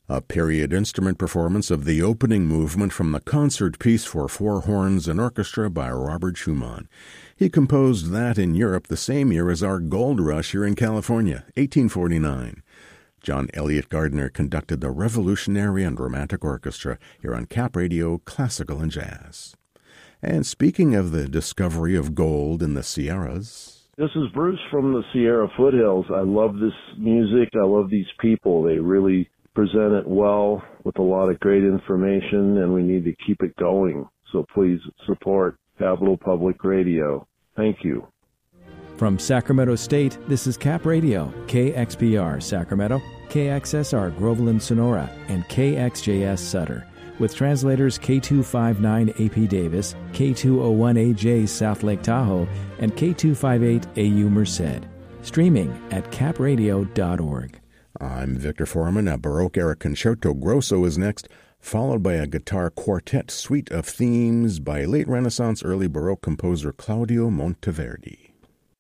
a period instrument performance of the opening movement from the concert piece for four horns and orchestra by Robert Schumann. He composed that in Europe the same year as our gold rush here in California, 1849. John Elliott Gardner conducted the Revolutionary and Romantic Orchestra here on Cap Radio Classical and Jazz. And speaking of the discovery of gold in the Sierras... This is Bruce from the Sierra Foothills. I love this music. I love these people. They really present it well with a lot of great information, and we need to keep it going. So please support Capital Public Radio. Thank you. From Sacramento State, this is Cap Radio, KXPR Sacramento, KXSR Groveland Sonora, and KXJS Sutter, with translators K259AP Davis, K201AJ South Lake Tahoe, and K258AU Merced. Streaming at capradio.org. I'm Victor Foreman. A Baroque-era Concerto Grosso is next, followed by a guitar quartet suite of themes by late Renaissance, early Baroque composer Claudio Monteverdi.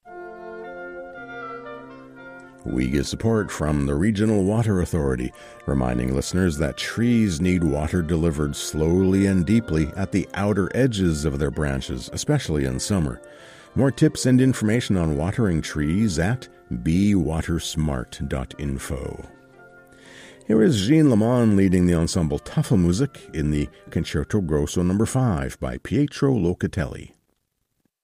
We get support from the Regional Water Authority, reminding listeners that trees need water delivered slowly and deeply at the outer edges of their branches, especially in summer. More tips and information on watering trees at bewatersmart.info. Here is Jean Lamont leading the ensemble Tafelmusik in the Concerto Grosso No. 5 by Pietro Locatelli.